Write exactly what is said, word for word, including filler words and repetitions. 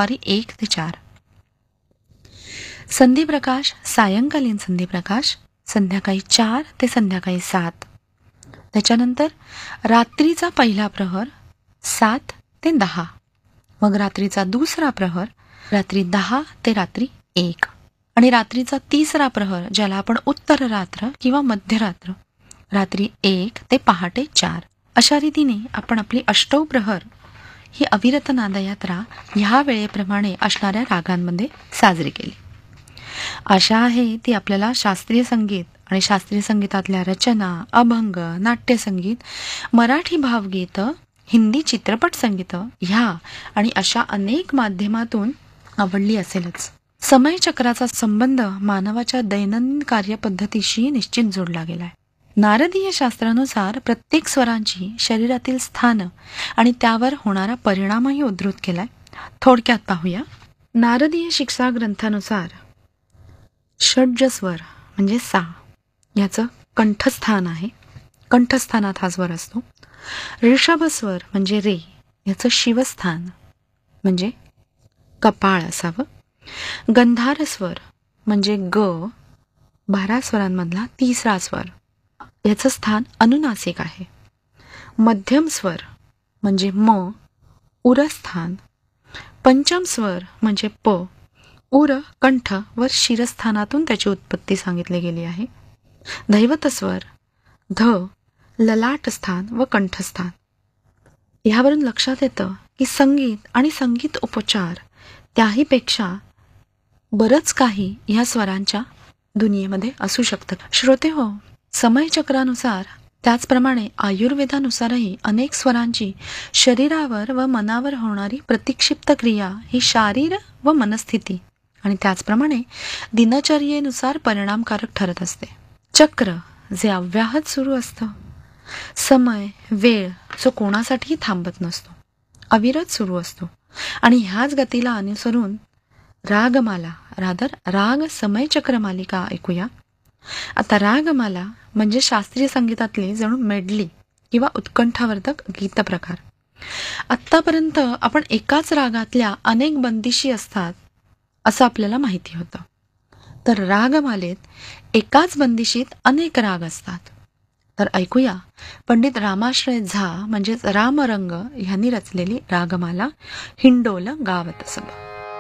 दुपारी एक ते चार. संधिप्रकाश सायंकालीन संधिप्रकाश संध्याकाळी चार ते संध्याकाळी सात. त्याच्यानंतर रात्रीचा पहिला प्रहर सात ते दहा. मग रात्रीचा दुसरा प्रहर रात्री दहा ते रात्री एक. आणि रात्रीचा तिसरा प्रहर ज्याला आपण उत्तर रात्र किंवा मध्यरात्र रात्री एक ते पहाटे चार. अशा रीतीने आपण आपली अष्टौ प्रहर ही अविरत नादयात्रा ह्या वेळेप्रमाणे असणाऱ्या रागांमध्ये साजरी केली. आशा आहे ती आपल्याला शास्त्रीय संगीत आणि शास्त्रीय संगीतातल्या रचना, अभंग, नाट्यसंगीत, मराठी भावगीतं, हिंदी चित्रपट संगीत ह्या आणि अशा अनेक माध्यमातून आवडली असेलच. समयचक्राचा संबंध मानवाच्या दैनंदिन कार्यपद्धतीशी निश्चित जोडला गेलाय. नारदीय शास्त्रानुसार प्रत्येक स्वरांची शरीरातील स्थान आणि त्यावर होणारा परिणामही उद्धृत केलाय. थोडक्यात पाहूया. नारदीय शिक्षा ग्रंथानुसार षड्ज स्वर म्हणजे सा याचं कंठस्थान आहे. कंठस्थानात हा स्वर असतो. ऋषभ स्वर म्हणजे रे याचं शिवस्थान म्हणजे कपाळ असावं. गंधार स्वर म्हणजे ग बारा स्वरांमधला तिसरा स्वर याचं स्थान अनुनासिक आहे. मध्यम स्वर म्हणजे म उरस्थान. पंचम स्वर म्हणजे प उर कंठ व शिरस्थानातून त्याची उत्पत्ती सांगितली गेली आहे. दैवत स्वर ध ललाट स्थान व कंठस्थान. ह्यावरून लक्षात येतं की संगीत आणि संगीत उपचार त्याहीपेक्षा बरंच काही ह्या स्वरांच्या दुनियेमध्ये असू शकतं. श्रोते हो, समयचक्रानुसार त्याचप्रमाणे आयुर्वेदानुसारही अनेक स्वरांची शरीरावर व मनावर होणारी प्रतिक्षिप्त क्रिया ही शारीर व मनस्थिती आणि त्याचप्रमाणे दिनचर्येनुसार परिणामकारक ठरत असते. चक्र जे अव्याहत सुरू असतं, समय वेळ जो कोणासाठीही थांबत नसतो, अविरत सुरू असतो आणि ह्याच गतीला अनुसरून रागमाला रादर राग समयचक्र मालिका ऐकूया. आता रागमाला म्हणजे शास्त्रीय संगीतातली जणू मेडली किंवा उत्कंठावर्धक गीतप्रकार. आत्तापर्यंत आपण एकाच रागातल्या अनेक बंदिशी असतात असं आपल्याला माहिती होतं. तर रागमालेत एकाच बंदिशीत अनेक राग असतात. तर ऐकूया पंडित रामाश्रय झा म्हणजेच रामरंग ह्यांनी रचलेली रागमाला हिंडोल गावत सब.